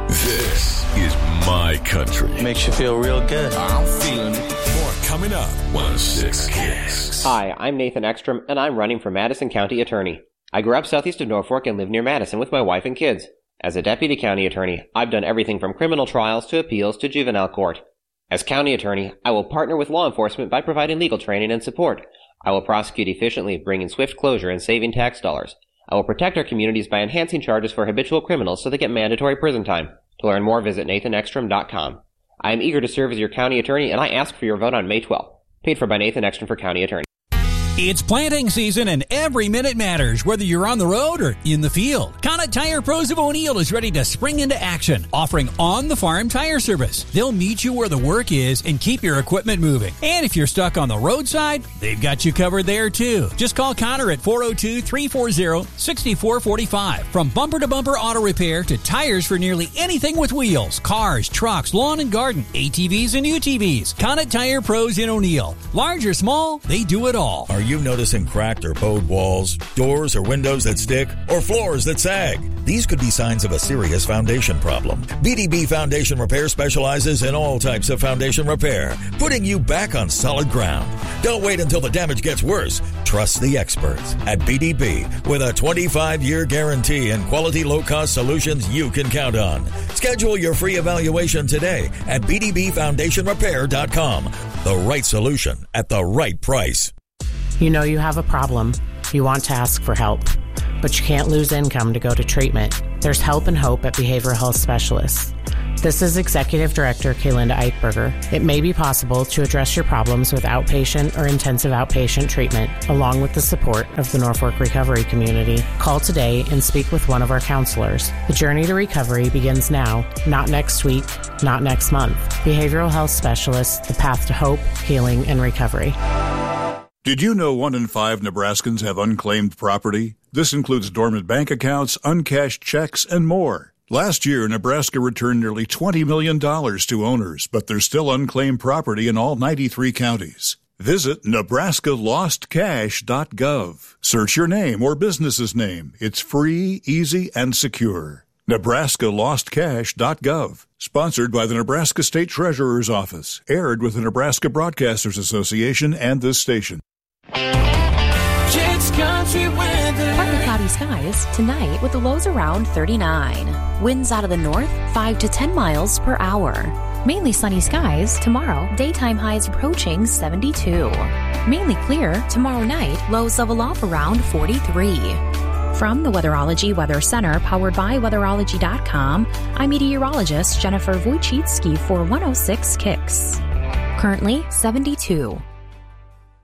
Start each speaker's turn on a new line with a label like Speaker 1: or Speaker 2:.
Speaker 1: This is my country.
Speaker 2: Makes you feel real good.
Speaker 1: I'm feeling it. More coming up. 106 Kicks.
Speaker 3: Hi, I'm Nathan Ekstrom, and I'm running for Madison County Attorney. I grew up southeast of Norfolk and live near Madison with my wife and kids. As a deputy county attorney, I've done everything from criminal trials to appeals to juvenile court. As county attorney, I will partner with law enforcement by providing legal training and support. I will prosecute efficiently, bringing swift closure and saving tax dollars. I will protect our communities by enhancing charges for habitual criminals so they get mandatory prison time. To learn more, visit nathanekstrom.com. I am eager to serve as your county attorney, and I ask for your vote on May 12th. Paid for by Nathan Ekstrom for county attorney.
Speaker 4: It's planting season and every minute matters, whether you're on the road or in the field. Connacht Tire Pros of O'Neill is ready to spring into action, offering on-the-farm tire service. They'll meet you where the work is and keep your equipment moving. And if you're stuck on the roadside, they've got you covered there too. Just call Connor at 402-340-6445. From bumper-to-bumper auto repair to tires for nearly anything with wheels, cars, trucks, lawn and garden, ATVs and UTVs. Connacht Tire Pros in O'Neill. Large or small, they do it all.
Speaker 5: Are you noticing cracked or bowed walls, doors or windows that stick, or floors that sag? These could be signs of a serious foundation problem. BDB Foundation Repair specializes in all types of foundation repair, putting you back on solid ground. Don't wait until the damage gets worse. Trust the experts at BDB with a 25-year guarantee and quality low-cost solutions you can count on. Schedule your free evaluation today at bdbfoundationrepair.com. The right solution at the right price.
Speaker 6: You know you have a problem. You want to ask for help, but you can't lose income to go to treatment. There's help and hope at Behavioral Health Specialists. This is Executive Director Kaylinda Eichberger. It may be possible to address your problems with outpatient or intensive outpatient treatment, along with the support of the Norfolk recovery community. Call today and speak with one of our counselors. The journey to recovery begins now, not next week, not next month. Behavioral Health Specialists, the path to hope, healing, and recovery.
Speaker 7: Did you know 1 in 5 Nebraskans have unclaimed property? This includes dormant bank accounts, uncashed checks, and more. Last year, Nebraska returned nearly $20 million to owners, but there's still unclaimed property in all 93 counties. Visit NebraskaLostCash.gov. Search your name or business's name. It's free, easy, and secure. NebraskaLostCash.gov. Sponsored by the Nebraska State Treasurer's Office. Aired with the Nebraska Broadcasters Association and this station.
Speaker 8: Kicks Country weather.
Speaker 9: Partly cloudy skies tonight with the lows around 39. Winds out of the north 5 to 10 miles per hour. Mainly sunny skies tomorrow. Daytime highs approaching 72. Mainly clear tomorrow night. Lows level off around 43. From the Weatherology Weather Center, powered by Weatherology.com, I'm meteorologist Jennifer Wojcicki for 106 Kicks. Currently 72.